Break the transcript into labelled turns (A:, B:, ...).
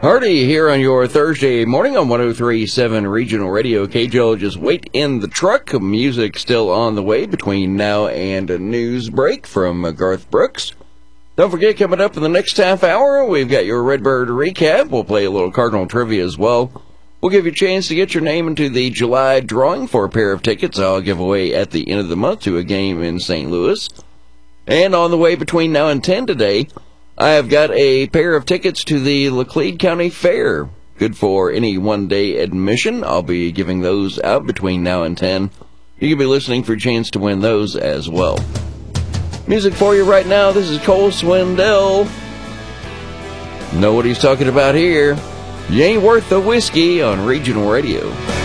A: Hardy here on your Thursday morning on 103.7 Regional Radio. KJL, just wait in the truck. Music still on the way between now and a news break from Garth Brooks. Don't forget, coming up in the next half hour, we've got your Redbird recap. We'll play a little Cardinal trivia as well. We'll give you a chance to get your name into the July drawing for a pair of tickets I'll give away at the end of the month to a game in St. Louis. And on the way between now and 10 today, I have got a pair of tickets to the Laclede County Fair. Good for any one-day admission. I'll be giving those out between now and 10. You can be listening for a chance to win those as well. Music for you right now. This is Cole Swindell. Know what he's talking about here. You ain't worth the whiskey on Regional Radio.